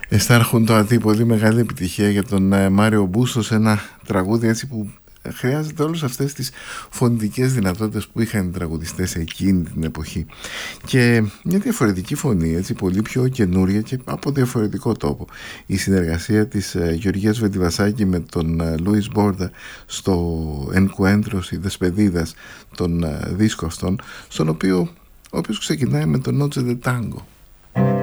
Εστάρχουν το ατύπο, μεγάλη επιτυχία για τον Μάριο Μπούστο σε ένα τραγούδι έτσι που χρειάζεται όλες αυτές τις φωνητικές δυνατότητες που είχαν οι τραγουδιστές εκείνη την εποχή και μια διαφορετική φωνή, έτσι, πολύ πιο καινούρια και από διαφορετικό τόπο. Η συνεργασία της Γεωργίας Βεντιβασάκη με τον Λούις Μπόρντα στο Encuentros ή Δεσπεδίδας, τον δίσκο αυτόν, στον οποίο ο οποίος ξεκινάει με τον Noche de Tango.